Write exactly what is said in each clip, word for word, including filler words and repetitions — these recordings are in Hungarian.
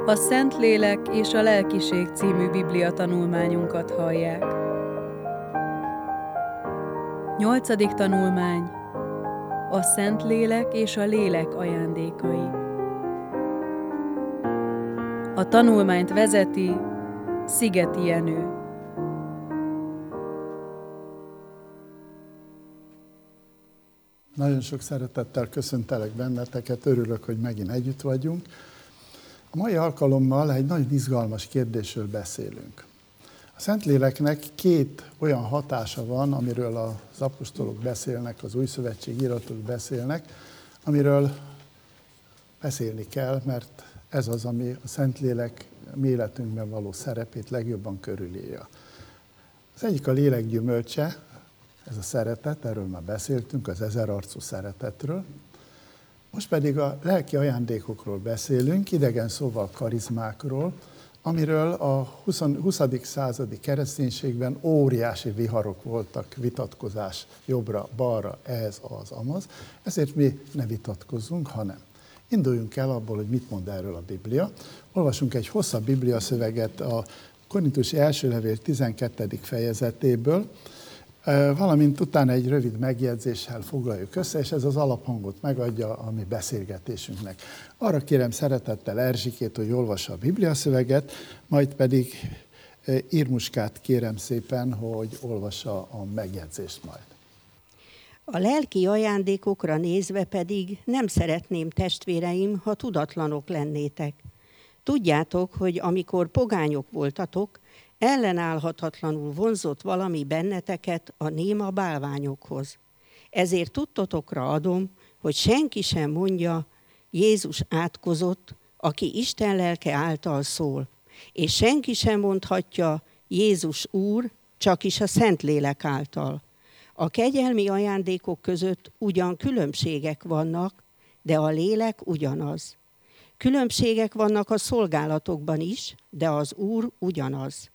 A Szentlélek és a Lelkiség című Biblia tanulmányunkat hallják. Nyolcadik tanulmány. A Szentlélek és a Lélek ajándékai. A tanulmányt vezeti Szigeti Jenő. Nagyon sok szeretettel köszöntelek benneteket, örülök, hogy megint együtt vagyunk. A mai alkalommal egy nagyon izgalmas kérdésről beszélünk. A Szentléleknek két olyan hatása van, amiről az apostolok beszélnek, az Új Szövetség íratok beszélnek, amiről beszélni kell, mert ez az, ami a Szentlélek mi életünkben való szerepét legjobban körülírja. Az egyik a lélek gyümölcse, ez a szeretet, erről már beszéltünk, az ezerarcú szeretetről. Most pedig a lelki ajándékokról beszélünk, idegen szóval karizmákról, amiről a huszadik századi kereszténységben óriási viharok voltak, vitatkozás jobbra-balra, ez, az, amaz. Ezért mi ne vitatkozzunk, hanem induljunk el abból, hogy mit mond erről a Biblia. Olvasunk egy hosszabb Biblia szöveget a Korintusi első levél tizenkettedik fejezetéből, valamint utána egy rövid megjegyzéssel foglaljuk össze, és ez az alaphangot megadja a mi beszélgetésünknek. Arra kérem szeretettel Erzsikét, hogy olvassa a bibliaszöveget, majd pedig Irmuskát kérem szépen, hogy olvassa a megjegyzést majd. A lelki ajándékokra nézve pedig nem szeretném, testvéreim, ha tudatlanok lennétek. Tudjátok, hogy amikor pogányok voltatok, ellenállhatatlanul vonzott valami benneteket a néma bálványokhoz. Ezért tudtotokra adom, hogy senki sem mondja, Jézus átkozott, aki Isten lelke által szól, és senki sem mondhatja, Jézus Úr, csak is a Szentlélek által. A kegyelmi ajándékok között ugyan különbségek vannak, de a lélek ugyanaz. Különbségek vannak a szolgálatokban is, de az Úr ugyanaz.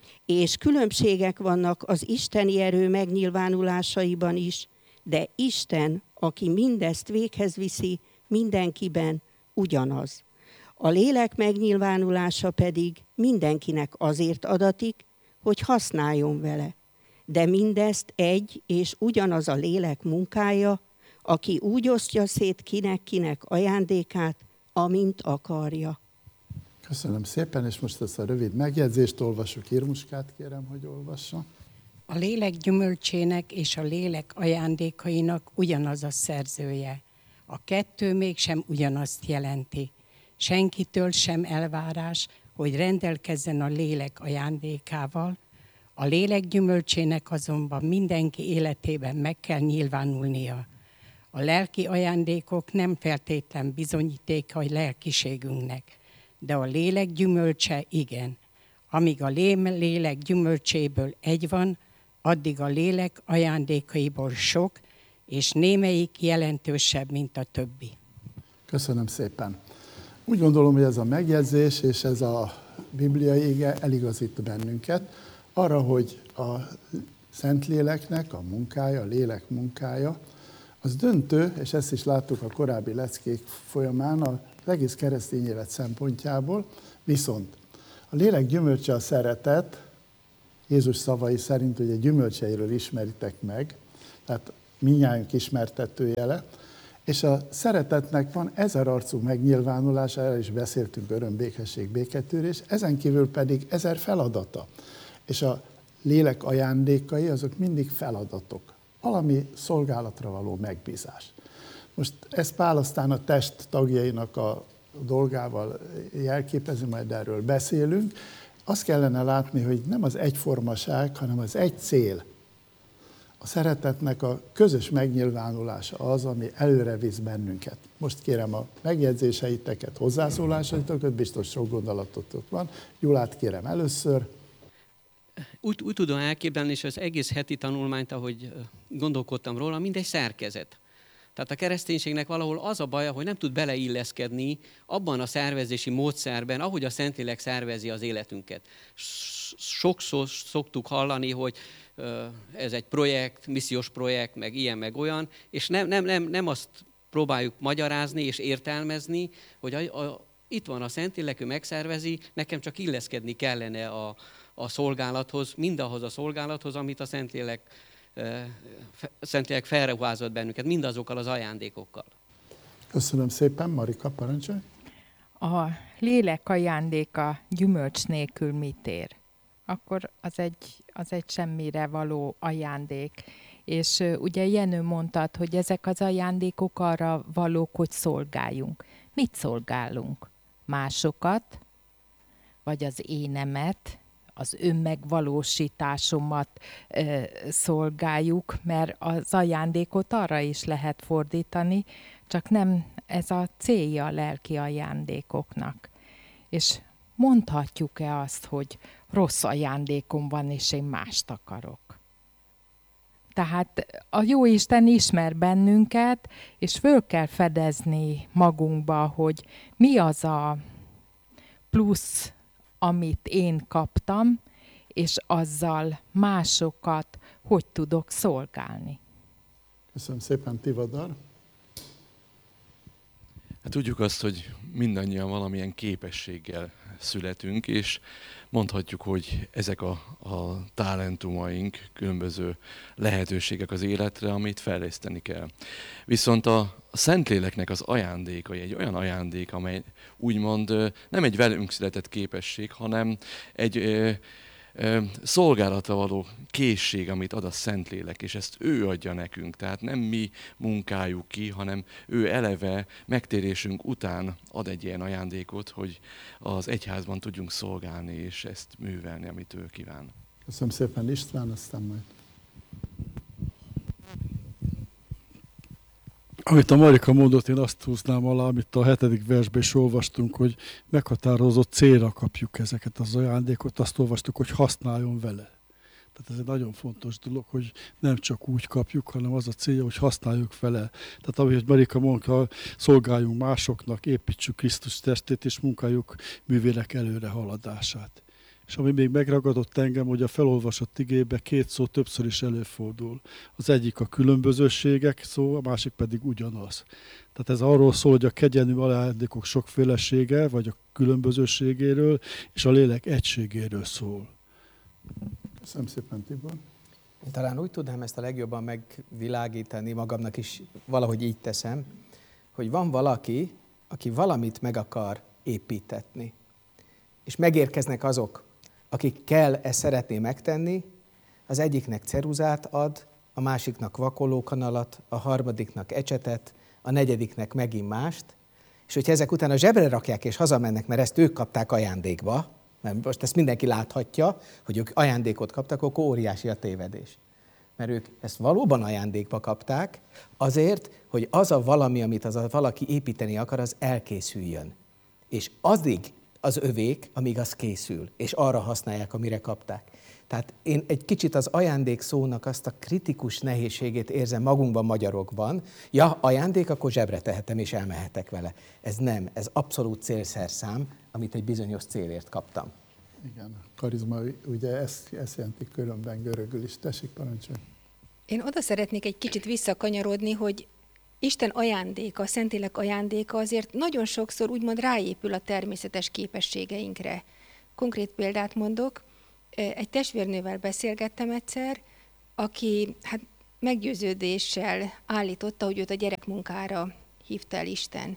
És különbségek vannak az isteni erő megnyilvánulásaiban is, de Isten, aki mindezt véghez viszi, mindenkiben ugyanaz. A lélek megnyilvánulása pedig mindenkinek azért adatik, hogy használjon vele. De mindezt egy és ugyanaz a lélek munkája, aki úgy osztja szét kinek-kinek ajándékát, amint akarja. Köszönöm szépen, és most ezt a rövid megjegyzést olvasok. Irmuskát kérem, hogy olvassa. A lélek gyümölcsének és a lélek ajándékainak ugyanaz a szerzője. A kettő mégsem ugyanazt jelenti. Senkitől sem elvárás, hogy rendelkezzen a lélek ajándékával. A lélek gyümölcsének azonban mindenki életében meg kell nyilvánulnia. A lelki ajándékok nem feltétlen bizonyítéka a lelkiségünknek, de a lélek gyümölcse igen. Amíg a lélek gyümölcséből egy van, addig a lélek ajándékaiból sok, és némelyik jelentősebb, mint a többi. Köszönöm szépen. Úgy gondolom, hogy ez a megjegyzés és ez a bibliai ige eligazít bennünket arra, hogy a Szentléleknek a munkája, a lélek munkája, az döntő, és ezt is láttuk a korábbi leckék folyamán az egész keresztény élet szempontjából, viszont a lélek gyümölcse a szeretet, Jézus szavai szerint ugye gyümölcseiről ismeritek meg, tehát mindnyájunk ismertetőjele, és a szeretetnek van ezerarcú megnyilvánulása, erről is beszéltünk, öröm, békesség, béketűrés, ezen kívül pedig ezer feladata. És a lélek ajándékai azok mindig feladatok, valami szolgálatra való megbízás. Most ezt Pál aztán a test tagjainak a dolgával jelképezi, majd erről beszélünk. Azt kellene látni, hogy nem az egyformaság, hanem az egy cél. A szeretetnek a közös megnyilvánulása az, ami előre visz bennünket. Most kérem a megjegyzéseiteket, hozzászólásaitokat, biztos sok gondolatotok van. Gyulát kérem először. Úgy, úgy tudom elképzelni, és az egész heti tanulmányt, ahogy gondolkodtam róla, mindegy szerkezet. Tehát a kereszténységnek valahol az a baja, hogy nem tud beleilleszkedni abban a szervezési módszerben, ahogy a Szentlélek szervezi az életünket. Sokszor szoktuk hallani, hogy ez egy projekt, missziós projekt, meg ilyen, meg olyan, és nem, nem, nem, nem azt próbáljuk magyarázni és értelmezni, hogy a, a, itt van a Szentlélek, ő megszervezi, nekem csak illeszkedni kellene a, a szolgálathoz, mindahhoz a szolgálathoz, amit a Szentlélek, eh, Szentlélek felruházott bennünket, mindazokkal az ajándékokkal. Köszönöm szépen, Marika, parancsolj. A lélek ajándéka gyümölcs nélkül mit ér? Akkor az egy, az egy semmire való ajándék. És uh, ugye Jenő mondtad, hogy ezek az ajándékok arra valók, hogy szolgáljunk. Mit szolgálunk? Másokat, vagy az énemet, az önmegvalósításomat uh, szolgáljuk, mert az ajándékot arra is lehet fordítani, csak nem ez a célja a lelki ajándékoknak. És mondhatjuk-e azt, hogy rossz ajándékom van, és én mást akarok? Tehát a Jóisten ismer bennünket, és föl kell fedezni magunkba, hogy mi az a plusz, amit én kaptam, és azzal másokat hogy tudok szolgálni. Köszönöm szépen, Tivadar. Hát tudjuk azt, hogy mindannyian valamilyen képességgel születünk, és mondhatjuk, hogy ezek a, a talentumaink, különböző lehetőségek az életre, amit fejleszteni kell. Viszont a, a Szentléleknek az ajándékai egy olyan ajándék, amely úgymond nem egy velünk született képesség, hanem egy ö, ö, szolgálatra való készség, amit ad a Szentlélek, és ezt ő adja nekünk. Tehát nem mi munkáljuk ki, hanem ő eleve megtérésünk után ad egy ilyen ajándékot, hogy az egyházban tudjunk szolgálni, és ezt művelni, amit ő kíván. Köszönöm szépen, István, aztán majd. Amit a Marika mondott, én azt húznám alá, amit a hetedik versben is olvastunk, hogy meghatározott célra kapjuk ezeket az ajándékot, azt olvastuk, hogy használjon vele. Tehát ez egy nagyon fontos dolog, hogy nem csak úgy kapjuk, hanem az a célja, hogy használjuk vele. Tehát ahogy Marika mondta, szolgáljunk másoknak, építsük Krisztus testét, és munkáljuk művélek előre haladását. És ami még megragadott engem, hogy a felolvasott igébe két szó többször is előfordul. Az egyik a különbözőségek szó, a másik pedig ugyanaz. Tehát ez arról szól, hogy a kegyelmű ajándékok sokfélesége, vagy a különbözőségéről, és a lélek egységéről szól. Köszönöm szépen, Tibor. Talán úgy tudnám ezt a legjobban megvilágítani, magamnak is valahogy így teszem, hogy van valaki, aki valamit meg akar építetni. És megérkeznek azok, akik kell ezt szeretné megtenni, az egyiknek ceruzát ad, a másiknak vakolókanalat, a harmadiknak ecsetet, a negyediknek megint mást, és hogyha ezek után a zsebre rakják és hazamennek, mert ezt ők kapták ajándékba, mert most ezt mindenki láthatja, hogy ők ajándékot kaptak, akkor óriási a tévedés. Mert ők ezt valóban ajándékba kapták, azért, hogy az a valami, amit az a valaki építeni akar, az elkészüljön. És addig az övék, amíg az készül, és arra használják, amire kapták. Tehát én egy kicsit az ajándék szónak azt a kritikus nehézségét érzem magunkban, magyarokban. Ja, ajándék, akkor zsebre tehetem, és elmehetek vele. Ez nem, ez abszolút célszerszám, amit egy bizonyos célért kaptam. Igen, karizma, ugye ezt, ezt jelenti különben görögül is. Tessék, parancsolj. Én oda szeretnék egy kicsit visszakanyarodni, hogy Isten ajándéka, a Szentlélek ajándéka azért nagyon sokszor úgymond ráépül a természetes képességeinkre. Konkrét példát mondok, egy testvérnővel beszélgettem egyszer, aki hát meggyőződéssel állította, hogy őt a gyerekmunkára hívta el Isten.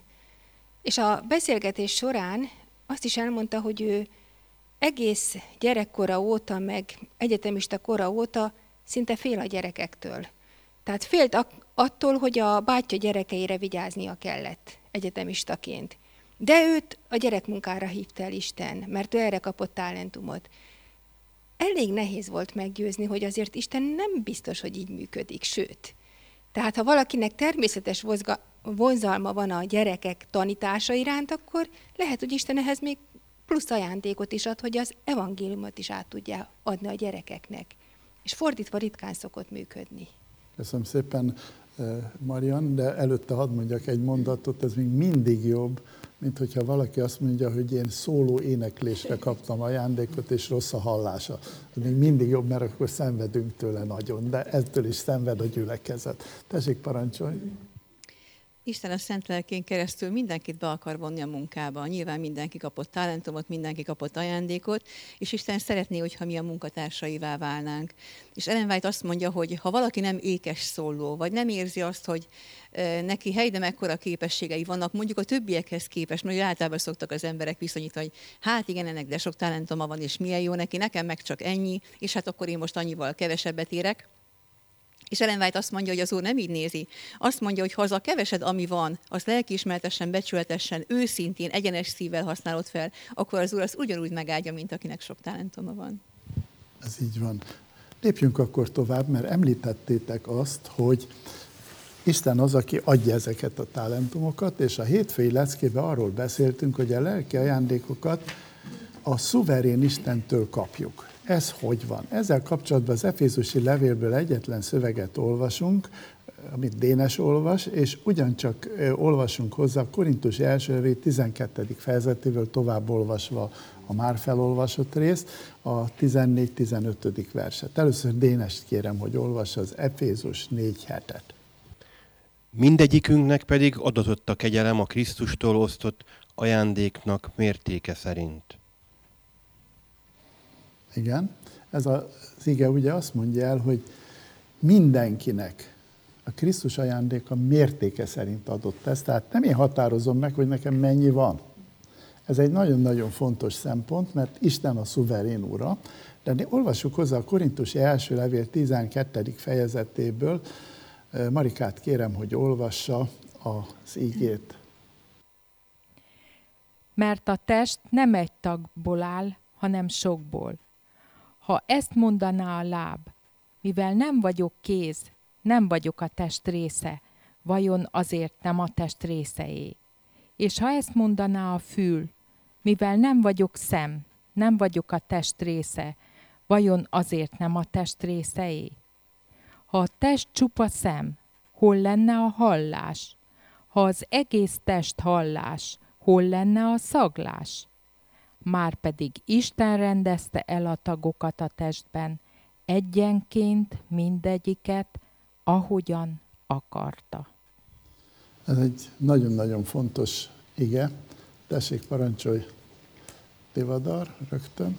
És a beszélgetés során azt is elmondta, hogy ő egész gyerekkora óta, meg egyetemista kora óta szinte fél a gyerekektől. Tehát félt attól, hogy a bátyja gyerekeire vigyáznia kellett egyetemistaként. De őt a gyerekmunkára hívta el Isten, mert ő erre kapott talentumot. Elég nehéz volt meggyőzni, hogy azért Isten nem biztos, hogy így működik, sőt. Tehát ha valakinek természetes vonzalma van a gyerekek tanítása iránt, akkor lehet, hogy Isten ehhez még plusz ajándékot is ad, hogy az evangéliumot is át tudja adni a gyerekeknek. És fordítva ritkán szokott működni. Köszönöm szépen, Marian, de előtte hadd mondjak egy mondatot, ez még mindig jobb, mint hogyha valaki azt mondja, hogy én szóló éneklésre kaptam ajándékot, és rossz a hallása. Ez még mindig jobb, mert akkor szenvedünk tőle nagyon, de ettől is szenved a gyülekezet. Tessék, parancsolj! Isten a szent lelkén keresztül mindenkit be akar vonni a munkába. Nyilván mindenki kapott talentumot, mindenki kapott ajándékot, és Isten szeretné, hogyha mi a munkatársaivá válnánk. És Ellen White azt mondja, hogy ha valaki nem ékes szóló, vagy nem érzi azt, hogy neki hely, de mekkora képességei vannak, mondjuk a többiekhez képest, mert általában szoktak az emberek viszonyítani, hogy hát igen, ennek de sok talentuma van, és milyen jó neki, nekem meg csak ennyi, és hát akkor én most annyival kevesebbet érek. És Ellen White azt mondja, hogy az Úr nem így nézi. Azt mondja, hogy ha az a kevesed, ami van, azt lelkiismeretesen, becsületesen, őszintén, egyenes szívvel használod fel, akkor az Úr az ugyanúgy megáldja, mint akinek sok talentuma van. Ez így van. Lépjünk akkor tovább, mert említettétek azt, hogy Isten az, aki adja ezeket a talentumokat, és a hétfői leckében arról beszéltünk, hogy a lelki ajándékokat a szuverén Istentől kapjuk. Ez hogy van? Ezzel kapcsolatban az Efézusi levélből egyetlen szöveget olvasunk, amit Dénes olvas, és ugyancsak olvasunk hozzá a Korintusi első levél tizenkettedik fejezetéből tovább olvasva a már felolvasott részt, a tizennégy-tizenötödik verset. Először Dénest kérem, hogy olvassa az Efézus négy hetet. Mindegyikünknek pedig adatott a kegyelem a Krisztustól osztott ajándéknak mértéke szerint. Igen, ez az ige ugye azt mondja el, hogy mindenkinek a Krisztus ajándéka mértéke szerint adott ezt, tehát nem én határozom meg, hogy nekem mennyi van. Ez egy nagyon-nagyon fontos szempont, mert Isten a szuverén ura, de olvassuk hozzá a Korintusi első levél tizenkettedik fejezetéből. Marikát kérem, hogy olvassa az igét. Mert a test nem egy tagból áll, hanem sokból. Ha ezt mondaná a láb, mivel nem vagyok kéz, nem vagyok a test része, vajon azért nem a test részeé? És ha ezt mondaná a fül, mivel nem vagyok szem, nem vagyok a test része, vajon azért nem a test részeé? Ha a test csupa szem, hol lenne a hallás? Ha az egész test hallás, hol lenne a szaglás? Márpedig Isten rendezte el a tagokat a testben, egyenként mindegyiket, ahogyan akarta. Ez egy nagyon-nagyon fontos ige. Tessék, parancsolj, Tivadar, rögtön.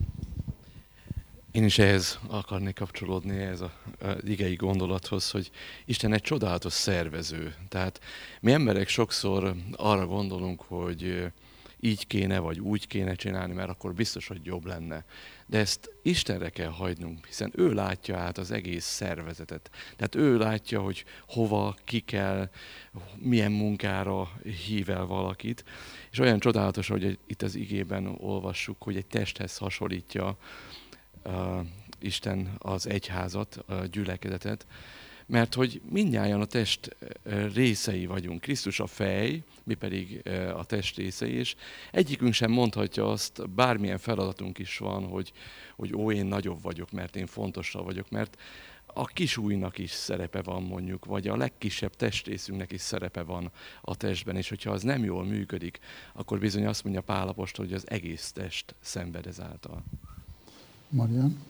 Én is ehhez akarnék kapcsolódni, ehhez az igei gondolathoz, hogy Isten egy csodálatos szervező. Tehát mi emberek sokszor arra gondolunk, hogy így kéne, vagy úgy kéne csinálni, mert akkor biztos, hogy jobb lenne. De ezt Istenre kell hagynunk, hiszen ő látja át az egész szervezetet. Tehát ő látja, hogy hova, ki kell, milyen munkára hív el valakit. És olyan csodálatos, hogy itt az igében olvassuk, hogy egy testhez hasonlítja uh, Isten az egyházat, a gyülekezetet, mert hogy mindnyájan a test részei vagyunk. Krisztus a fej, mi pedig a test részei, és egyikünk sem mondhatja azt, bármilyen feladatunk is van, hogy, hogy ó, én nagyobb vagyok, mert én fontosabb vagyok, mert a kisújnak is szerepe van mondjuk, vagy a legkisebb testrészünknek is szerepe van a testben, és hogyha az nem jól működik, akkor bizony azt mondja Pál apostol, hogy az egész test szenved ezáltal. Marian?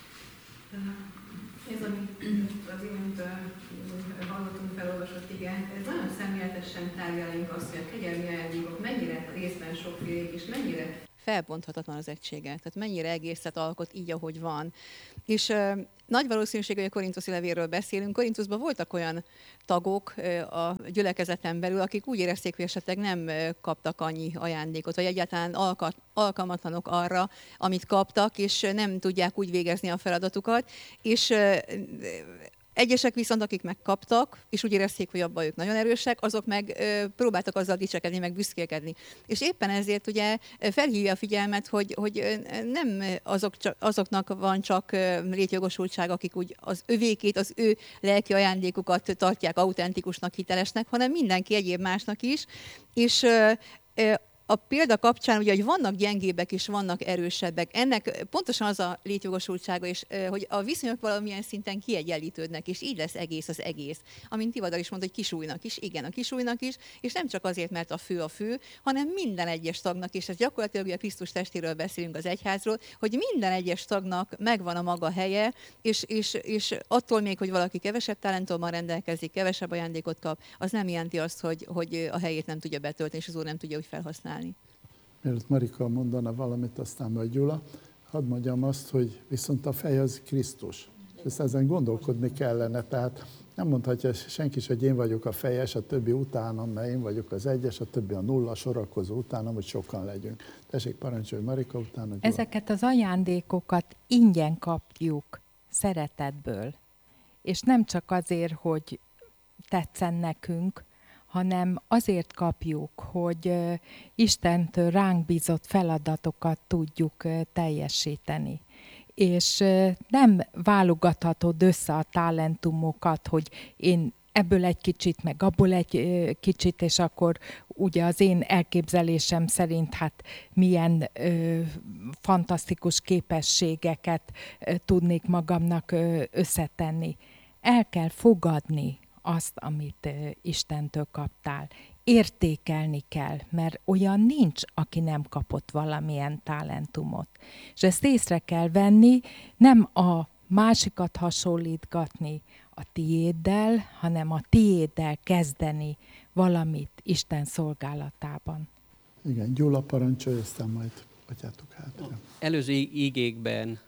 Ez, amit az imént hallottunk, felolvasott, igen, ez nagyon szemléletesen tárgyaljunk azt, hogy a kegyelmi ajándékok mennyire részben sokfélék, és mennyire felbonthatatlan az egysége, tehát mennyire egészet alkot így, ahogy van. És uh, nagy valószínűség, hogy a Korinthusi levélről beszélünk. Korintuszban voltak olyan tagok uh, a gyülekezeten belül, akik úgy érezték, hogy esetleg nem uh, kaptak annyi ajándékot, vagy egyáltalán alka, alkalmatlanok arra, amit kaptak, és uh, nem tudják úgy végezni a feladatukat. És uh, egyesek viszont, akik megkaptak, és úgy érezték, hogy abban ők nagyon erősek, azok meg ö, próbáltak azzal dicsekedni, meg büszkélkedni. És éppen ezért ugye felhívja a figyelmet, hogy, hogy nem azok csak, azoknak van csak létjogosultság, akik úgy az övékét, az ő lelki ajándékukat tartják autentikusnak, hitelesnek, hanem mindenki egyéb másnak is. És ö, ö, a példa kapcsán, ugye, hogy vannak gyengébbek és vannak erősebbek, ennek pontosan az a létjogosultsága, és hogy a viszonyok valamilyen szinten kiegyenlítődnek, és így lesz egész az egész. Amint Tivadar is mondta, hogy kisúlynak is, igen, a kisúlynak is, és nem csak azért, mert a fő a fő, hanem minden egyes tagnak, és ez gyakorlatilag a Krisztus testéről beszélünk, az egyházról, hogy minden egyes tagnak megvan a maga helye, és, és, és attól még, hogy valaki kevesebb talentummal rendelkezik, kevesebb ajándékot kap, az nem jelenti azt, hogy, hogy a helyét nem tudja betölteni, és az Úr nem tudja úgy felhasználni. Mielőtt Marika mondana valamit, aztán majd Gyula, hadd mondjam azt, hogy viszont a fej az Krisztus. És ezt ezen gondolkodni kellene, tehát nem mondhatja senki is, hogy én vagyok a fejes, a többi utánam, mert én vagyok az egyes, a többi a nulla, sorakozó utánam, hogy sokan legyünk. Tessék, parancsolj Marika, utána Gyula. Ezeket az ajándékokat ingyen kapjuk, szeretetből. És nem csak azért, hogy tetszen nekünk, hanem azért kapjuk, hogy Istentől ránk bízott feladatokat tudjuk teljesíteni. És nem válogathatod össze a talentumokat, hogy én ebből egy kicsit, meg abból egy kicsit, és akkor ugye az én elképzelésem szerint hát milyen ö, fantasztikus képességeket ö, tudnék magamnak ö, összetenni. El kell fogadni azt, amit ö, Istentől kaptál. Értékelni kell, mert olyan nincs, aki nem kapott valamilyen talentumot. És ezt észre kell venni, nem a másikat hasonlítgatni a tiéddel, hanem a tiéddel kezdeni valamit Isten szolgálatában. Igen, Gyula parancsolja, aztán majd adjátok hátra. Előző ígékben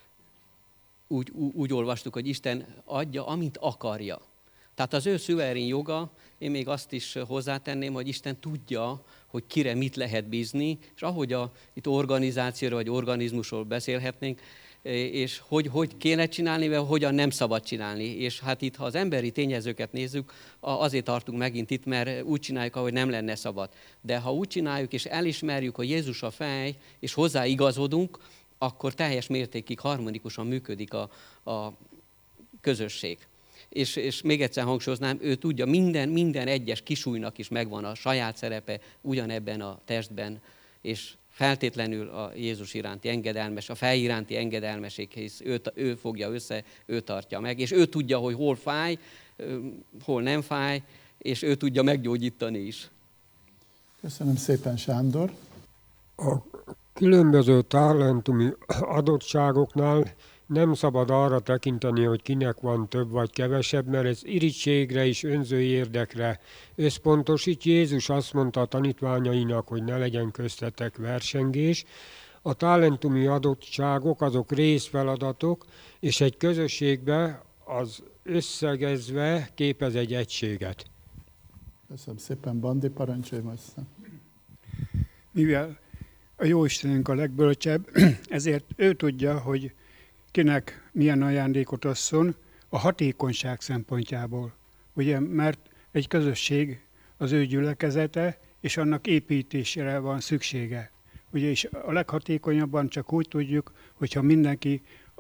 úgy, úgy, úgy olvastuk, hogy Isten adja, amint akarja. Tehát az ő szuverén joga, én még azt is hozzátenném, hogy Isten tudja, hogy kire mit lehet bízni, és ahogy a, itt organizációról vagy organizmusról beszélhetnénk, és hogy, hogy kéne csinálni, vagy hogyan nem szabad csinálni. És hát itt, ha az emberi tényezőket nézzük, azért tartunk megint itt, mert úgy csináljuk, ahogy nem lenne szabad. De ha úgy csináljuk, és elismerjük, hogy Jézus a fej, és hozzáigazodunk, akkor teljes mértékig harmonikusan működik a, a közösség. És, és még egyszer hangsúlyoznám, ő tudja, minden, minden egyes kisúlynak is megvan a saját szerepe ugyanebben a testben, és feltétlenül a Jézus iránti engedelmes, a fej iránti engedelmesség, hisz ő, ő fogja össze, ő tartja meg, és ő tudja, hogy hol fáj, hol nem fáj, és ő tudja meggyógyítani is. Köszönöm szépen, Sándor. A különböző talentumi adottságoknál nem szabad arra tekinteni, hogy kinek van több vagy kevesebb, mert ez irigységre és önzői érdekre összpontosít. Jézus azt mondta a tanítványainak, hogy ne legyen köztetek versengés. A talentumi adottságok azok részfeladatok, és egy közösségbe az összegezve képez egy egységet. Köszönöm szépen, Bandi, parancsolj majd. Mivel a Jóistenünk a legbölcsebb, ezért ő tudja, hogy kinek milyen ajándékot osszon a hatékonyság szempontjából. Ugye, mert egy közösség az ő gyülekezete, és annak építésére van szüksége. Ugye, és a leghatékonyabban csak úgy tudjuk, hogyha mindenki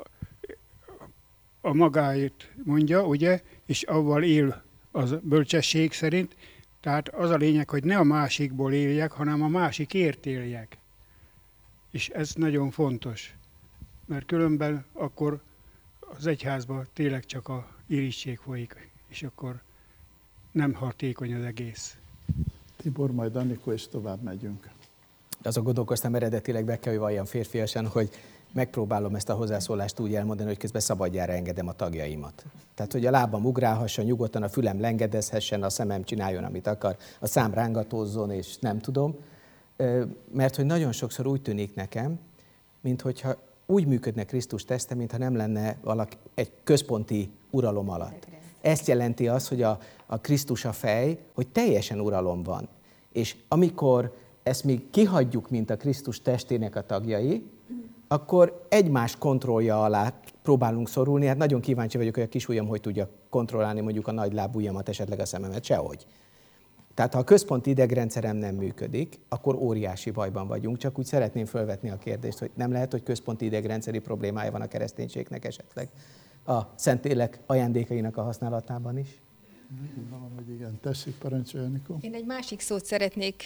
a magáét mondja, ugye, és avval él az bölcsesség szerint. Tehát az a lényeg, hogy ne a másikból éljek, hanem a másikért éljek. És ez nagyon fontos. Mert különben akkor az egyházban tényleg csak a irigység folyik, és akkor nem hatékony az egész. Tibor, majd Anikó, és tovább megyünk. Azon gondolkoztam eredetileg, be kell, hogy valljam férfiasan, hogy megpróbálom ezt a hozzászólást úgy elmondani, hogy közben szabadjára engedem a tagjaimat. Tehát, hogy a lábam ugrálhasson, nyugodtan a fülem lengedezhessen, a szemem csináljon, amit akar, a szám rángatózzon, és nem tudom. Mert hogy nagyon sokszor úgy tűnik nekem, minthogyha úgy működne Krisztus teste, mintha nem lenne valaki egy központi uralom alatt. Ezt jelenti az, hogy a, a Krisztus a fej, hogy teljesen uralom van. És amikor ezt még kihagyjuk, mint a Krisztus testének a tagjai, akkor egymás kontrollja alá próbálunk szorulni. Hát nagyon kíváncsi vagyok, hogy a kisujjam hogy tudja kontrollálni mondjuk a nagy lábujjamat, esetleg a szememet, sehogy. Tehát ha a központi idegrendszerem nem működik, akkor óriási bajban vagyunk. Csak úgy szeretném felvetni a kérdést, hogy nem lehet, hogy központi idegrendszeri problémája van a kereszténységnek esetleg a Szentlélek ajándékainak a használatában is? Valahogy igen. Tessék, parancsolj, Anikó. Én egy másik szót szeretnék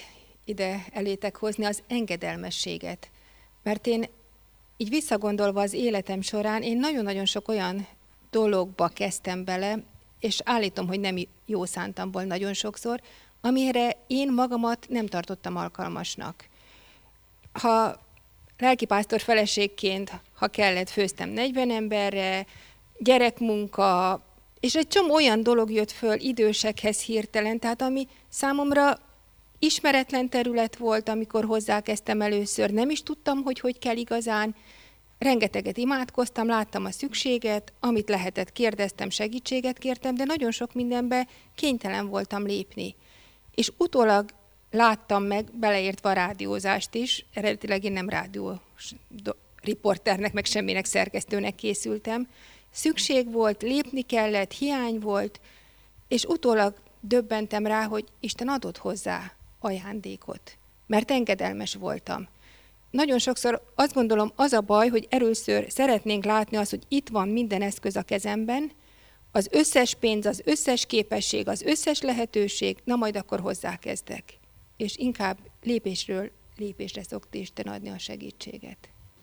ide elétek hozni, az engedelmességet. Mert én így visszagondolva az életem során, én nagyon-nagyon sok olyan dologba kezdtem bele, és állítom, hogy nem jó szántamból nagyon sokszor, amire én magamat nem tartottam alkalmasnak. Ha lelkipásztor feleségként, ha kellett, főztem negyven emberre, gyerekmunka, és egy csomó olyan dolog jött föl idősekhez hirtelen, tehát ami számomra ismeretlen terület volt, amikor hozzákezdtem először, nem is tudtam, hogy hogy kell igazán. Rengeteget imádkoztam, láttam a szükséget, amit lehetett, kérdeztem, segítséget kértem, de nagyon sok mindenbe kénytelen voltam lépni. És utólag láttam meg, beleértve a rádiózást is, eredetileg én nem rádiós riporternek, meg semminek szerkesztőnek készültem. Szükség volt, lépni kellett, hiány volt, és utólag döbbentem rá, hogy Isten adott hozzá ajándékot, mert engedelmes voltam. Nagyon sokszor azt gondolom, az a baj, hogy először szeretnénk látni azt, hogy itt van minden eszköz a kezemben, az összes pénz, az összes képesség, az összes lehetőség, na majd akkor hozzákezdek. És inkább lépésről lépésre szokta Isten adni a segítséget.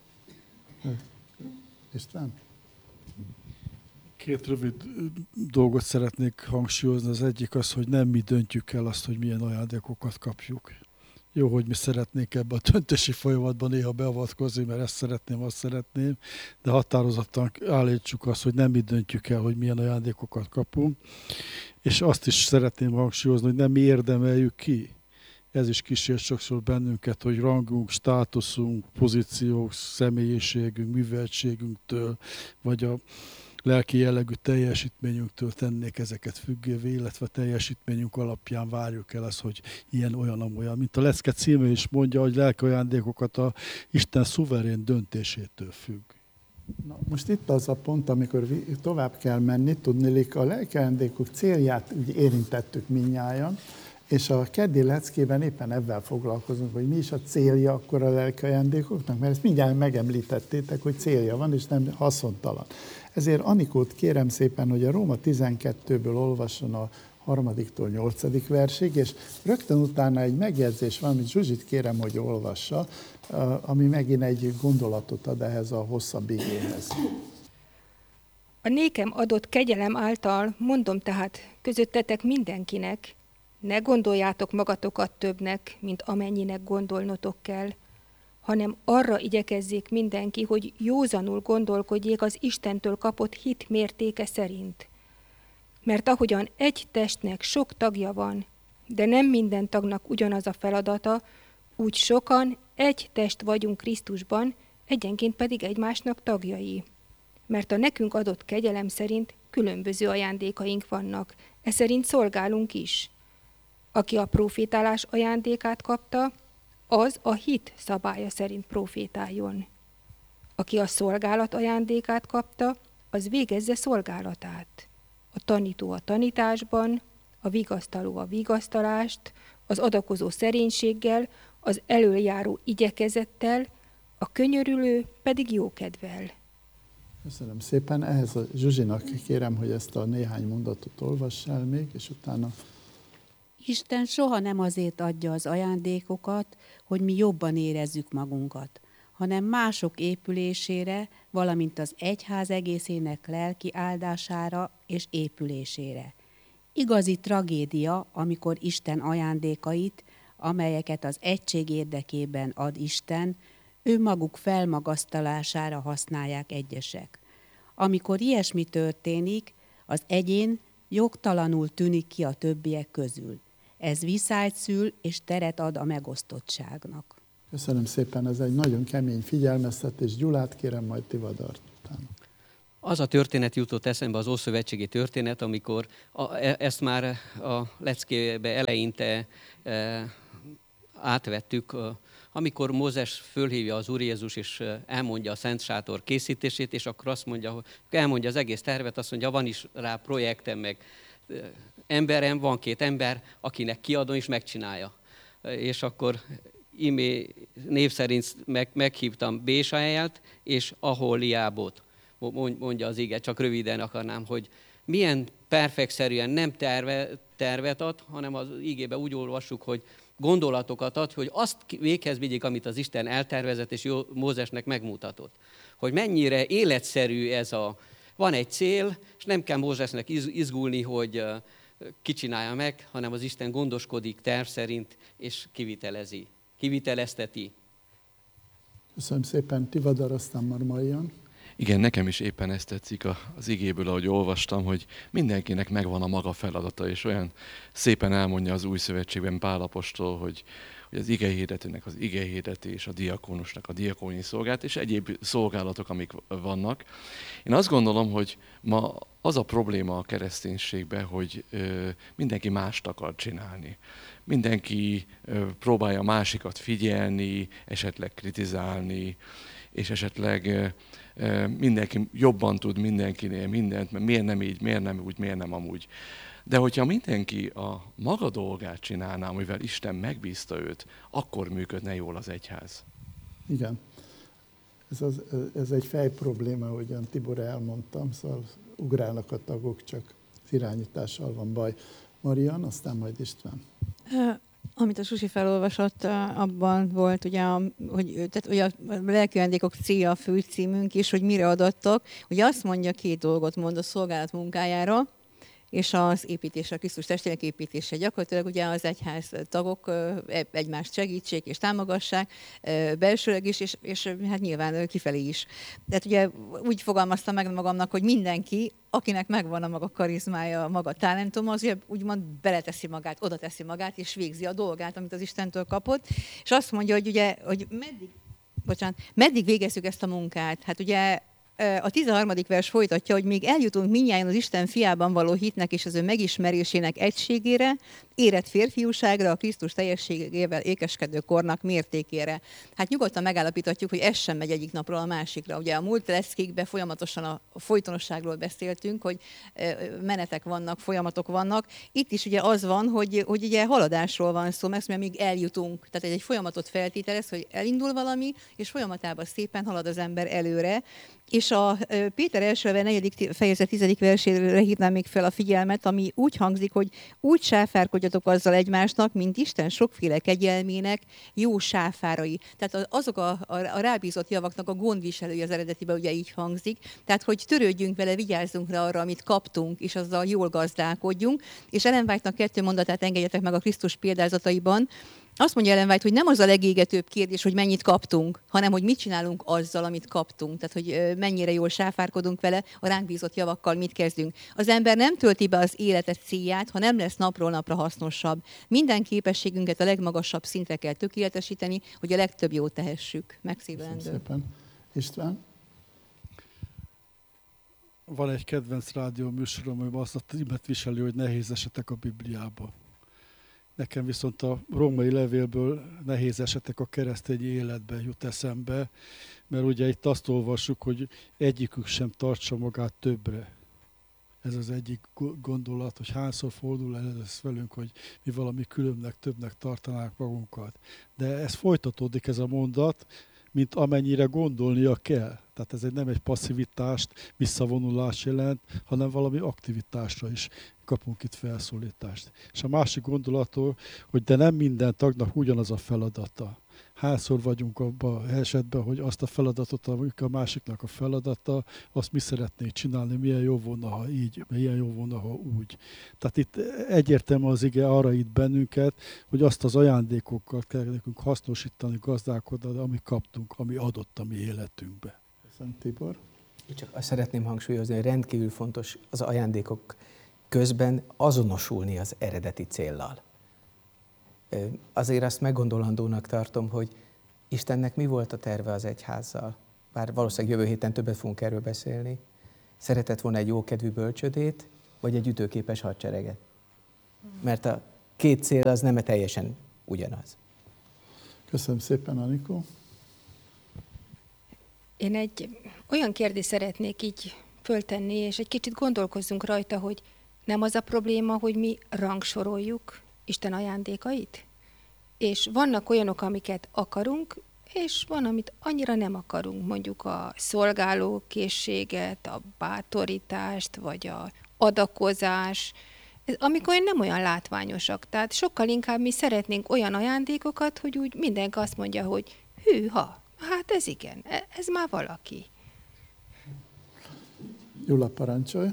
István? Két rövid dolgot szeretnék hangsúlyozni. Az egyik az, hogy nem mi döntjük el azt, hogy milyen ajándékokat kapjuk. Jó, hogy mi szeretnénk ebbe a döntési folyamatban néha beavatkozni, mert ezt szeretném, azt szeretném, de határozottan állítsuk azt, hogy nem mi döntjük el, hogy milyen ajándékokat kapunk. És azt is szeretném hangsúlyozni, hogy nem mi érdemeljük ki. Ez is kísér sokszor bennünket, hogy rangunk, státuszunk, pozíciók, személyiségünk, műveltségünktől, vagy a lelki jellegű teljesítményünktől tennék ezeket függővé, illetve teljesítményünk alapján várjuk el azt, hogy ilyen, olyan, amolyan. Mint a lecke címe is mondja, hogy lelki ajándékokat a Isten szuverén döntésétől függ. Na, most itt az a pont, amikor tovább kell menni, tudniillik a lelki ajándékok célját úgy érintettük mindnyájan, és a keddi leckében éppen ebben foglalkozunk, hogy mi is a célja akkor a lelki ajándékoknak, mert ezt mindjárt megemlítettétek, hogy célja van, és nem haszontalan. Ezért Anikót kérem szépen, hogy a Róma tizenkettőből olvasson a harmadiktól nyolcadik versig, és rögtön utána egy megjegyzés van, amit Zsuzsit kérem, hogy olvassa, ami megint egy gondolatot ad ehhez a hosszabb igéhez. A nékem adott kegyelem által mondom tehát közöttetek mindenkinek, ne gondoljátok magatokat többnek, mint amennyinek gondolnotok kell, hanem arra igyekezzék mindenki, hogy józanul gondolkodjék az Istentől kapott hit mértéke szerint. Mert ahogyan egy testnek sok tagja van, de nem minden tagnak ugyanaz a feladata, úgy sokan egy test vagyunk Krisztusban, egyenként pedig egymásnak tagjai. Mert a nekünk adott kegyelem szerint különböző ajándékaink vannak, e szerint szolgálunk is. Aki a profétálás ajándékát kapta, az a hit szabálya szerint profétáljon. Aki a szolgálat ajándékát kapta, az végezze szolgálatát. A tanító a tanításban, a vigasztaló a vigasztalást, az adakozó szerénységgel, az elöljáró igyekezettel, a könyörülő pedig jókedvel. Köszönöm szépen. Ehhez a Zsuzsinak kérem, hogy ezt a néhány mondatot olvass el még, és utána... Isten soha nem azért adja az ajándékokat, hogy mi jobban érezzük magunkat, hanem mások épülésére, valamint az egyház egészének lelki áldására és épülésére. Igazi tragédia, amikor Isten ajándékait, amelyeket az egység érdekében ad Isten, önmaguk felmagasztalására használják egyesek. Amikor ilyesmi történik, az egyén jogtalanul tűnik ki a többiek közül. Ez viszályt szül és teret ad a megosztottságnak. Köszönöm szépen, ez egy nagyon kemény figyelmeztetés. Gyulát kérem, majd Tivadart utána. Az a történet jutott eszembe, az ószövetségi történet, amikor a, ezt már a leckébe eleinte e, átvettük, amikor Mózes fölhívja az Úr Jézus, és elmondja a Szent Sátor készítését, és akkor azt mondja, hogy elmondja az egész tervet, azt mondja, van is rá projektem, meg emberem, van két ember, akinek kiadom, és megcsinálja. És akkor imé név szerint meg, meghívtam Bésaelt és Aholiábot, mondja az ige, csak röviden akarnám, hogy milyen perfektszerűen nem terve, tervet ad, hanem az igébe úgy olvassuk, hogy gondolatokat ad, hogy azt véghez vigyék, amit az Isten eltervezett és Mózesnek megmutatott. Hogy mennyire életszerű ez a... Van egy cél, és nem kell Mózesnek izgulni, hogy ki csinálja meg, hanem az Isten gondoskodik terv szerint, és kivitelezi, kivitelezteti. Köszönöm szépen, Tivadar, aztán Marmaian. Igen, nekem is éppen ezt tetszik az igéből, ahogy olvastam, hogy mindenkinek megvan a maga feladata, és olyan szépen elmondja az Új Szövetségben Pál apostol, hogy, hogy az igehirdetőnek az igehirdetés, a diakónusnak a diakóni szolgálat, és egyéb szolgálatok, amik vannak. Én azt gondolom, hogy ma az a probléma a kereszténységben, hogy ö, mindenki mást akar csinálni. Mindenki ö, próbálja másikat figyelni, esetleg kritizálni, és esetleg ö, ö, mindenki jobban tud mindenkinél mindent, mert miért nem így, miért nem úgy, miért nem amúgy. De hogyha mindenki a maga dolgát csinálná, amivel Isten megbízta őt, akkor működne jól az egyház. Igen. Ez, az, ez egy fej probléma, ahogyan Tibor elmondtam, szóval ugrálnak a tagok, csak az irányítással van baj. Marian, aztán majd István. Amit a Susi felolvasott, abban volt, ugye, a, hogy, tehát, ugye a lelki ajándékok célja a főcímünk is, hogy mire adattak. Ugye azt mondja, két dolgot mond a szolgálat munkájára, és az építésre, a Krisztus testének építése. Gyakorlatilag ugye az egyház tagok egymást segítsék és támogassák, belsőleg is, és, és hát nyilván kifelé is. Tehát ugye úgy fogalmaztam meg magamnak, hogy mindenki, akinek megvan a maga karizmája, a maga talentuma, az úgymond beleteszi magát, oda teszi magát, és végzi a dolgát, amit az Istentől kapott. És azt mondja, hogy ugye, hogy meddig, bocsánat, meddig végezzük ezt a munkát? Hát ugye a tizenharmadik vers folytatja, hogy még eljutunk mindnyájan az Isten fiában való hitnek és az ő megismerésének egységére, érett férfiúságra, a Krisztus teljességével ékeskedő kornak mértékére. Hát nyugodtan megállapíthatjuk, hogy ez sem megy egyik napról a másikra. Ugye a múlt leszkékben folyamatosan a folytonosságról beszéltünk, hogy menetek vannak, folyamatok vannak. Itt is ugye az van, hogy, hogy ugye haladásról van szó, mert még eljutunk. Tehát egy folyamatot feltételez, hogy elindul valami, és folyamatában szépen halad az ember előre. És a Péter első levél negyedik fejezet tizedik versére hívnám még fel a figyelmet, ami úgy hangzik, hogy úgy sáfárkodjatok azzal egymásnak, mint Isten sokféle kegyelmének jó sáfárai. Tehát azok a, a, a rábízott javaknak a gondviselői az eredetiben ugye így hangzik. Tehát, hogy törődjünk vele, vigyázzunk rá arra, amit kaptunk, és azzal jól gazdálkodjunk. És Ellen White-nak kettő mondatát engedjetek meg a Krisztus példázataiban. Azt mondja Ellen White, hogy nem az a legégetőbb kérdés, hogy mennyit kaptunk, hanem hogy mit csinálunk azzal, amit kaptunk. Tehát, hogy mennyire jól sáfárkodunk vele, a ránk bízott javakkal mit kezdünk. Az ember nem tölti be az életet célját, ha nem lesz napról napra hasznosabb. Minden képességünket a legmagasabb szintre kell tökéletesíteni, hogy a legtöbb jót tehessük. Megszívelendő. Köszönöm szépen. István? Van egy kedvenc rádió műsorom, amiben azt a címet viseli, hogy nehéz esetek a Bibliába. Nekem viszont a római levélből nehéz esetek a keresztény életben jut eszembe, mert ugye itt azt olvassuk, hogy egyikük sem tartsa magát többre. Ez az egyik gondolat, hogy hányszor fordul el ez velünk, hogy mi valami különnek, többnek tartanánk magunkat. De ez folytatódik ez a mondat, mint amennyire gondolnia kell. Tehát ez egy, nem egy passzivitást, visszavonulást jelent, hanem valami aktivitásra is kapunk itt felszólítást. És a másik gondolattól, hogy de nem minden tagnak ugyanaz a feladata. Hányszor vagyunk abban az esetben, hogy azt a feladatot, amik a másiknak a feladata, azt mi szeretnénk csinálni, milyen jó volna, ha így, milyen jó volna, ha úgy. Tehát itt egyértelmű az ige arra itt bennünket, hogy azt az ajándékokat kell nekünk hasznosítani, gazdálkodni, amit kaptunk, ami adott a mi életünkbe. Köszönöm, Tibor. Csak azt szeretném hangsúlyozni, hogy rendkívül fontos az ajándékok közben azonosulni az eredeti céllal. Azért azt meggondolandónak tartom, hogy Istennek mi volt a terve az egyházzal. Bár valószínűleg jövő héten többet fogunk erről beszélni. Szeretett volna egy jókedvű bölcsödét, vagy egy ütőképes hadsereget. Mert a két cél az nem teljesen ugyanaz. Köszönöm szépen, Anikó. Én egy olyan kérdést szeretnék így föltenni, és egy kicsit gondolkozzunk rajta, hogy nem az a probléma, hogy mi rangsoroljuk Isten ajándékait? És vannak olyanok, amiket akarunk, és van, amit annyira nem akarunk, mondjuk a szolgálókészséget, a bátorítást, vagy a adakozás, Ez, amikor nem olyan látványosak. Tehát sokkal inkább mi szeretnénk olyan ajándékokat, hogy úgy mindenki azt mondja, hogy hűha, hát ez igen, ez már valaki. Gyula, parancsolj.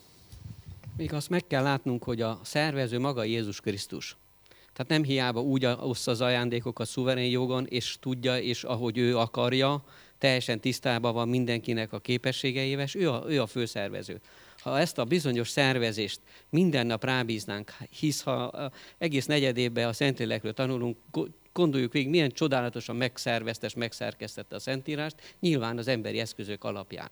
Még azt meg kell látnunk, hogy a szervező maga Jézus Krisztus. Tehát nem hiába úgy ossza az ajándékokat szuverén jogon, és tudja, és ahogy ő akarja, teljesen tisztában van mindenkinek a képességeivel, és ő a, ő a főszervező. Ha ezt a bizonyos szervezést minden nap rábíznánk, hisz ha egész negyed évben a Szentlélekről tanulunk, gondoljuk végig, milyen csodálatosan megszervezte és megszerkesztette a Szentírást, nyilván az emberi eszközök alapján.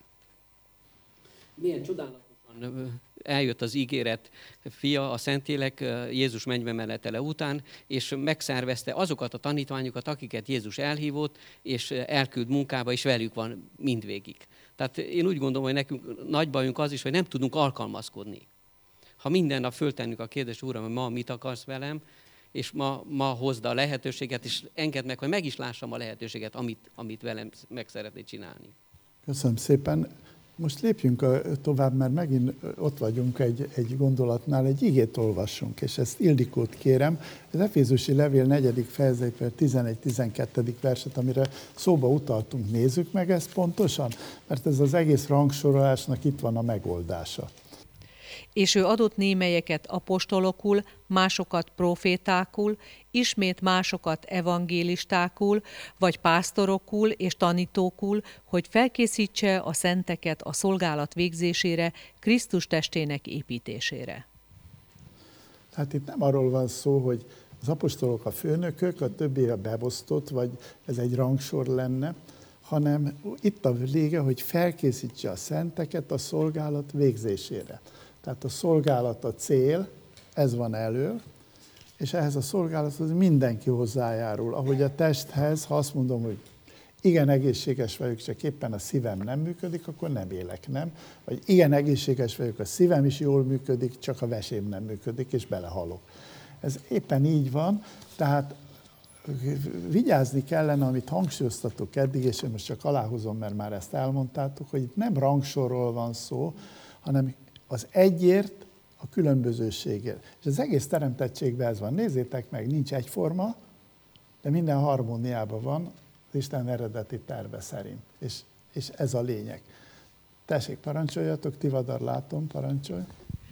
Milyen csodálatosan eljött az ígéret fia, a Szentlélek Jézus mennybe menetele után, és megszervezte azokat a tanítványokat, akiket Jézus elhívott, és elküld munkába, és velük van mindvégig. Tehát én úgy gondolom, hogy nekünk nagy bajunk az is, hogy nem tudunk alkalmazkodni. Ha minden nap föltennünk a kérdést, Uram, hogy ma mit akarsz velem, és ma, ma hozd a lehetőséget, és engedd meg, hogy meg is lássam a lehetőséget, amit, amit velem meg szeretnéd csinálni. Köszönöm szépen. Most lépjünk tovább, mert megint ott vagyunk egy, egy gondolatnál, egy igét olvassunk, és ezt Ildikót kérem. Az Efézusi levél negyedik fejezetben tizenegy-tizenkettedik verset, amire szóba utaltunk, nézzük meg ezt pontosan, mert ez az egész rangsorolásnak itt van a megoldása. És ő adott némelyeket apostolokul, másokat profétákul, ismét másokat evangélistákul, vagy pásztorokul és tanítókul, hogy felkészítse a szenteket a szolgálat végzésére, Krisztus testének építésére. Tehát itt nem arról van szó, hogy az apostolok a főnökök, a többi a beosztott, vagy ez egy rangsor lenne, hanem itt a vége, hogy felkészítse a szenteket a szolgálat végzésére. Tehát a szolgálat a cél, ez van elől, és ehhez a szolgálathoz mindenki hozzájárul. Ahogy a testhez, ha azt mondom, hogy igen, egészséges vagyok, csak éppen a szívem nem működik, akkor nem élek, nem? Vagy igen, egészséges vagyok, a szívem is jól működik, csak a vesém nem működik, és belehalok. Ez éppen így van, tehát vigyázni kellene, amit hangsúlyoztatok eddig, és én most csak aláhozom, mert már ezt elmondtátok, hogy itt nem rangsorról van szó, hanem az egyért, a különbözőségért. És az egész teremtettségben ez van. Nézzétek meg, nincs egyforma, de minden harmóniában van az Isten eredeti terve szerint. És, és ez a lényeg. Tessék, parancsoljatok, Tivadar, látom, parancsolj.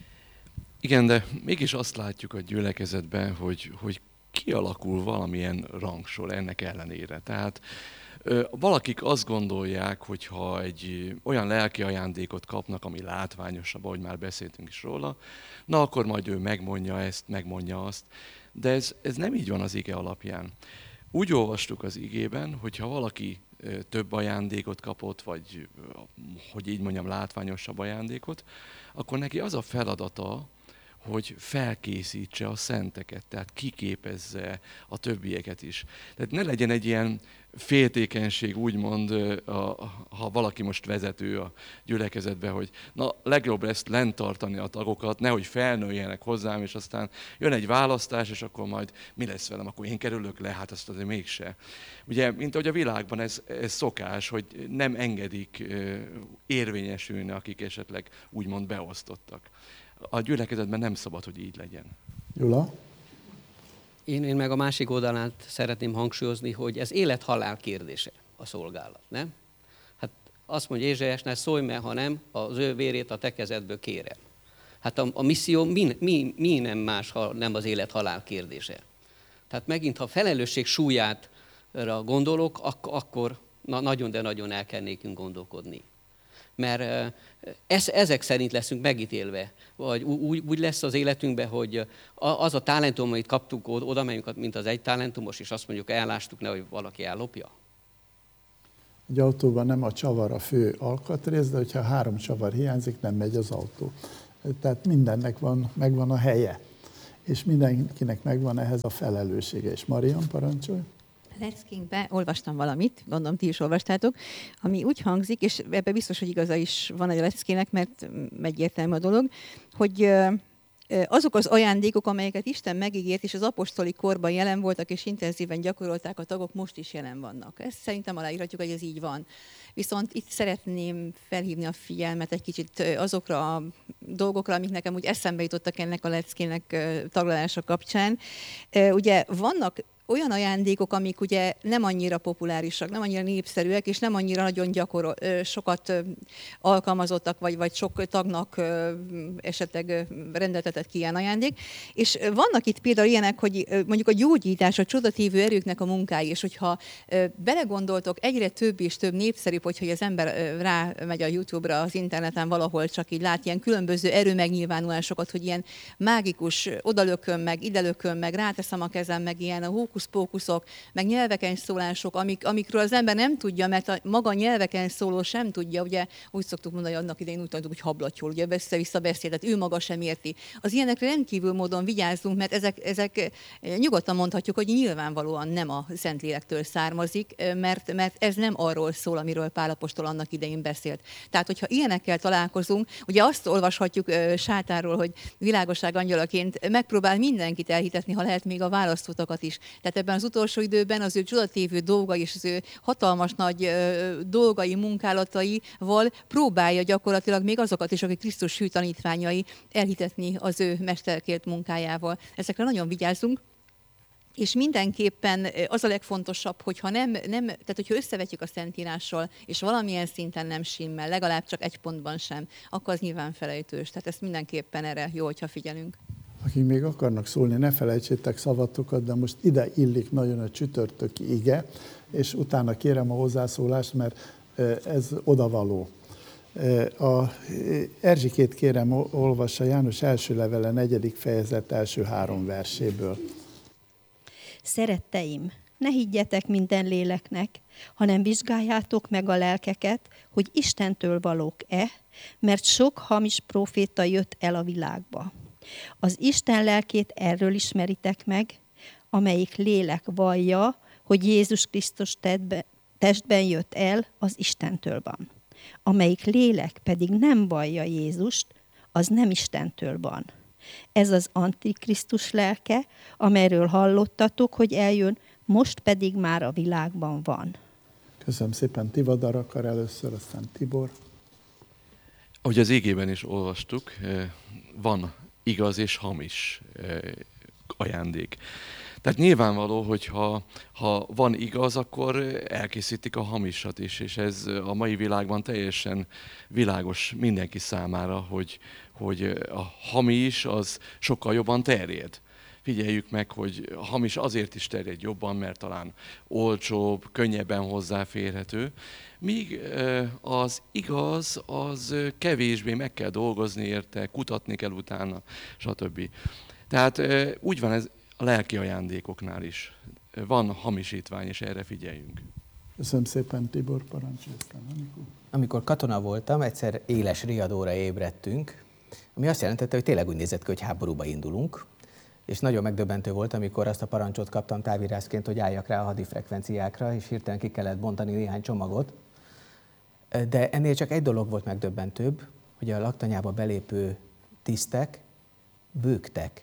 Igen, de mégis azt látjuk a gyülekezetben, hogy, hogy kialakul valamilyen rangsor ennek ellenére. Tehát valakik azt gondolják, hogy ha egy olyan lelki ajándékot kapnak, ami látványosabb, ahogy már beszéltünk is róla, na akkor majd ő megmondja ezt, megmondja azt. De ez, ez nem így van az ige alapján. Úgy olvastuk az igében, hogy ha valaki több ajándékot kapott, vagy hogy így mondjam, látványosabb ajándékot, akkor neki az a feladata, hogy felkészítse a szenteket, tehát kiképezze a többieket is. Tehát ne legyen egy ilyen féltékenység, úgymond, ha valaki most vezető a gyülekezetbe, hogy na, legjobb lesz lent tartani a tagokat, nehogy felnőjenek hozzám, és aztán jön egy választás, és akkor majd mi lesz velem, akkor én kerülök le, hát azt azért mégse. Ugye, mint ahogy a világban ez, ez szokás, hogy nem engedik érvényesülni, akik esetleg úgymond beosztottak. A gyülekezetben nem szabad, hogy így legyen. Gyula? Én, én meg a másik oldalát szeretném hangsúlyozni, hogy ez élet-halál kérdése a szolgálat, nem? Hát azt mondja Ézsaiásnál, szólj meg, ha nem, az ő vérét a te kezedből kérem. Hát a, a misszió mi, mi, mi nem más, ha nem az élet-halál kérdése. Tehát megint, ha felelősség súlyára gondolok, ak- akkor na, nagyon, de nagyon el kell nékünk gondolkodni. Mert ez, ezek szerint leszünk megítélve, vagy úgy, úgy lesz az életünkben, hogy az a talentum, amit kaptuk, oda megyünk, mint az egy talentumos, és azt mondjuk, ellástuk, ne, hogy valaki ellopja. Egy autóban nem a csavar a fő alkatrész, de hogyha három csavar hiányzik, nem megy az autó. Tehát mindennek van, megvan a helye, és mindenkinek megvan ehhez a felelőssége. És Marian, parancsolj! Leckingben olvastam valamit, gondolom ti is olvastátok, ami úgy hangzik, és ebben biztos, hogy igaza is van a Leckének, mert egyértelmű a dolog, hogy Azok az ajándékok, amelyeket Isten megígért, és az apostoli korban jelen voltak, és intenzíven gyakorolták a tagok, most is jelen vannak. Ezt szerintem aláírhatjuk, hogy ez így van. Viszont itt szeretném felhívni a figyelmet egy kicsit azokra a dolgokra, amik nekem úgy eszembe jutottak ennek a leckének taglalása kapcsán. Ugye vannak olyan ajándékok, amik ugye nem annyira populárisak, nem annyira népszerűek, és nem annyira nagyon gyakorol, sokat alkalmazottak, vagy, vagy sok tagnak esetleg rendeltetett ki ilyen ajándék. És vannak itt például ilyenek, hogy mondjuk a gyógyítás, a csodatívő erőknek a munkái, és hogyha belegondoltok, egyre több és több népszerűbb, hogyha az ember rámegy a YouTube-ra, az interneten valahol csak így lát ilyen különböző erőmegnyilvánulásokat, hogy ilyen mágikus, odalököm meg, idelököm meg, ráteszem a kezem meg, ilyen a hókusz-pókuszok, meg nyelveken szólások, amik, amikről az ember nem tudja, mert a maga nyelveken szóló sem tudja, ugye úgy szoktuk mondani, hogy annak idején úgy tanultuk, hogy hablatyol, ugye össze-vissza beszédet, ő maga sem érti. Az ilyenekre rendkívül módon vigyázzunk, mert ezek, ezek nyugodtan mondhatjuk, hogy nyilvánvalóan nem a Szentlélektől származik, mert, mert ez nem arról szól, amiről Pál apostol annak idején beszélt. Tehát, hogyha ilyenekkel találkozunk, ugye azt olvashatjuk Sátáról, hogy világosság angyalaként megpróbál mindenkit elhitetni, ha lehet még a választótakat is. Tehát ebben az utolsó időben az ő csodatévő dolgai és az ő hatalmas nagy ö, dolgai, munkálataival próbálja gyakorlatilag még azokat is, akik Krisztus hű tanítványai, elhitetni az ő mesterkért munkájával. Ezekre nagyon vigyázzunk. És mindenképpen az a legfontosabb, hogyha nem, nem, tehát hogyha összevetjük a Szentírással, és valamilyen szinten nem stimmel, legalább csak egy pontban sem, akkor az nyilván felejtős. Tehát ezt mindenképpen erre jó, hogyha figyelünk. Akik még akarnak szólni, ne felejtsétek szavatokat, de most ide illik nagyon a csütörtöki ige, és utána kérem a hozzászólást, mert ez odavaló. A Erzsikét kérem, olvassa János első levele, negyedik fejezet első három verséből. Szeretteim, ne higgyetek minden léleknek, hanem vizsgáljátok meg a lelkeket, hogy Istentől valók-e, mert sok hamis próféta jött el a világba. Az Isten lelkét erről ismeritek meg, amelyik lélek vallja, hogy Jézus Krisztus testben jött el, az Istentől van. Amelyik lélek pedig nem vallja Jézust, az nem Istentől van. Ez az Antikrisztus lelke, amelyről hallottatok, hogy eljön, most pedig már a világban van. Köszönöm szépen, Tivadar akar először, aztán Tibor. Ahogy az égében is olvastuk, van igaz és hamis ajándék. Tehát nyilvánvaló, hogy ha, ha van igaz, akkor elkészítik a hamisat is, és ez a mai világban teljesen világos mindenki számára, hogy, hogy a hamis az sokkal jobban terjed. Figyeljük meg, hogy a hamis azért is terjed jobban, mert talán olcsóbb, könnyebben hozzáférhető, míg az igaz, az kevésbé meg kell dolgozni érte, kutatni kell utána, stb. Tehát úgy van ez a lelki ajándékoknál is. Van hamisítvány, és erre figyeljünk. Köszönöm szépen, Tibor, parancsolj. Amikor katona voltam, egyszer éles riadóra ébredtünk, ami azt jelentette, hogy tényleg úgy nézett ki, hogy háborúba indulunk, és nagyon megdöbbentő volt, amikor azt a parancsot kaptam távirásként, hogy álljak rá a hadifrekvenciákra, és hirtelen ki kellett bontani néhány csomagot. De ennél csak egy dolog volt megdöbbentőbb, hogy a laktanyába belépő tisztek bőgtek,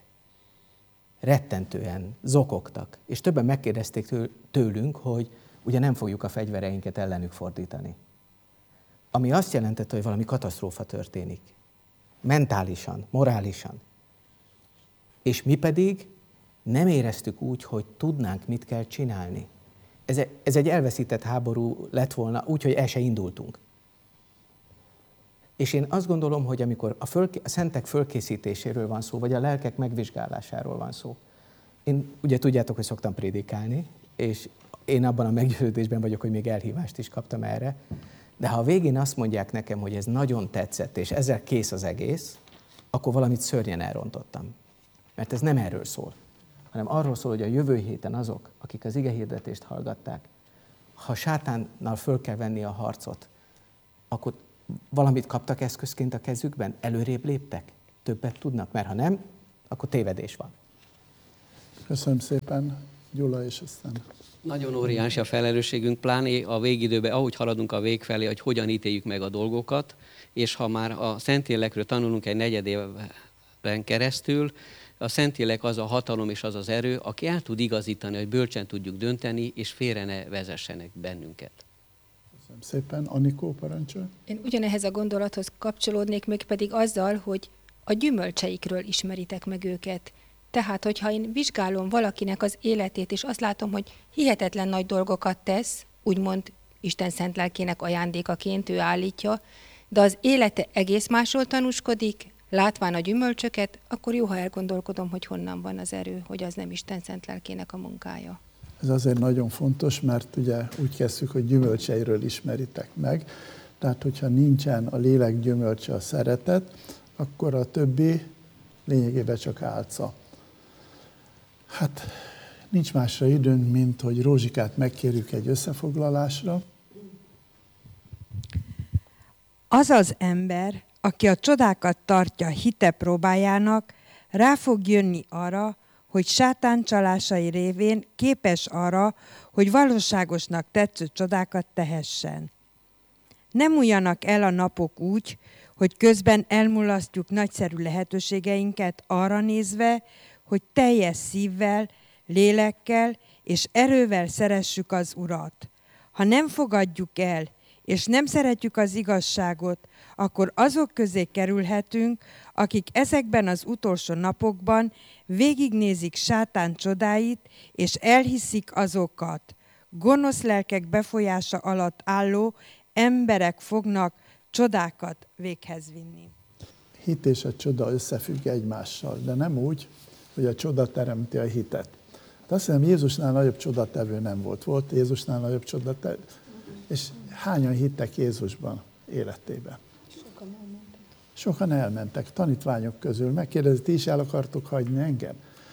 rettentően zokogtak, és többen megkérdezték tőlünk, hogy ugye nem fogjuk a fegyvereinket ellenük fordítani. Ami azt jelentette, hogy valami katasztrófa történik. Mentálisan, morálisan. És mi pedig nem éreztük úgy, hogy tudnánk, mit kell csinálni. Ez, ez egy elveszített háború lett volna, úgyhogy el se indultunk. És én azt gondolom, hogy amikor a, föl, a szentek fölkészítéséről van szó, vagy a lelkek megvizsgálásáról van szó, én ugye tudjátok, hogy szoktam prédikálni, és én abban a meggyőződésben vagyok, hogy még elhívást is kaptam erre, de ha a végén azt mondják nekem, hogy ez nagyon tetszett, és ezzel kész az egész, akkor valamit szörnyen elrontottam. Mert ez nem erről szól, hanem arról szól, hogy a jövő héten azok, akik az igehirdetést hallgatták, ha sátánnal föl kell venni a harcot, akkor valamit kaptak eszközként a kezükben, előrébb léptek, többet tudnak, mert ha nem, akkor tévedés van. Köszönöm szépen, Gyula, és aztán... Nagyon óriási a felelősségünk, pláne a végidőben, ahogy haladunk a vég felé, hogy hogyan ítéljük meg a dolgokat, és ha már a Szentlélekről tanulunk egy negyed év gyülekezetben keresztül a Szentlélek az a hatalom és az az erő, aki el tud igazítani, hogy bölcsen tudjuk dönteni, és félre ne vezessenek bennünket. Köszönöm szépen. Anikó, parancsol. Én ugyanehhez a gondolathoz kapcsolódnék, még pedig azzal, hogy a gyümölcseikről ismeritek meg őket. Tehát, hogyha én vizsgálom valakinek az életét, és azt látom, hogy hihetetlen nagy dolgokat tesz, úgymond Isten szent lelkének ajándékaként ő állítja, de az élete egész másról tanúskodik, látván a gyümölcsöket, akkor jó, ha elgondolkodom, hogy honnan van az erő, hogy az nem Isten szent lelkének a munkája. Ez azért nagyon fontos, mert ugye úgy kezdjük, hogy gyümölcseiről ismeritek meg. Tehát, hogyha nincsen a lélek gyümölcse, a szeretet, akkor a többi lényegében csak álca. Hát nincs másra időnk, mint hogy Rózsikát megkérjük egy összefoglalásra. Az az ember, aki a csodákat tartja hite próbájának, rá fog jönni arra, hogy sátán csalásai révén képes arra, hogy valóságosnak tetsző csodákat tehessen. Nem múljanak el a napok úgy, hogy közben elmulasztjuk nagyszerű lehetőségeinket arra nézve, hogy teljes szívvel, lélekkel és erővel szeressük az Urat. Ha nem fogadjuk el, és nem szeretjük az igazságot, akkor azok közé kerülhetünk, akik ezekben az utolsó napokban végignézik sátán csodáit, és elhiszik azokat. Gonosz lelkek befolyása alatt álló emberek fognak csodákat véghez vinni. Hit és a csoda összefügg egymással, de nem úgy, hogy a csoda teremti a hitet. De azt hiszem, Jézusnál nagyobb csodatevő nem volt. Volt Jézusnál nagyobb csodatevő? És hányan hittek Jézusban életében? Sokan elmentek. Sokan elmentek, tanítványok közül. Megkérdezi, ti is el akartok hagyni engem?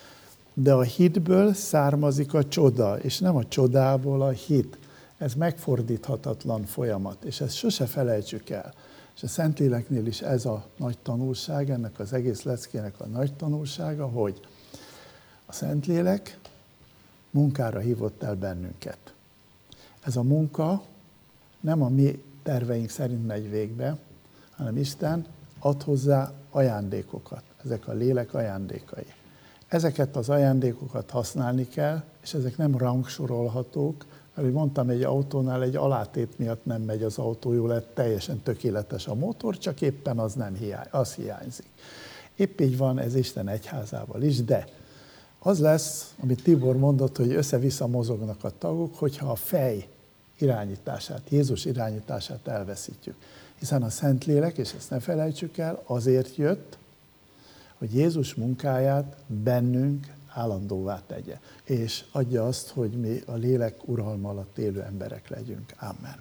De a hitből származik a csoda, és nem a csodából a hit. Ez megfordíthatatlan folyamat, és ezt sose felejtsük el. És a Szentléleknél is ez a nagy tanulság, ennek az egész leckének a nagy tanulsága, hogy a Szentlélek munkára hívott el bennünket. Ez a munka nem a mi terveink szerint megy végbe, hanem Isten ad hozzá ajándékokat. Ezek a lélek ajándékai. Ezeket az ajándékokat használni kell, és ezek nem rangsorolhatók, mert ahogy mondtam, egy autónál egy alátét miatt nem megy az autó, jó lett, teljesen tökéletes a motor, csak éppen az nem hiány, az hiányzik. Épp így van ez Isten egyházával is, de az lesz, amit Tibor mondott, hogy össze-vissza mozognak a tagok, hogyha a fej irányítását, Jézus irányítását elveszítjük. Hiszen a Szentlélek, és ezt ne felejtsük el, azért jött, hogy Jézus munkáját bennünk állandóvá tegye, és adja azt, hogy mi a lélek uralma alatt élő emberek legyünk. Amen.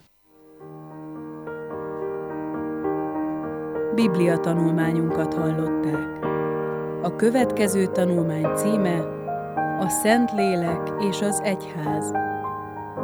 Biblia tanulmányunkat hallották. A következő tanulmány címe a Szentlélek és az Egyház.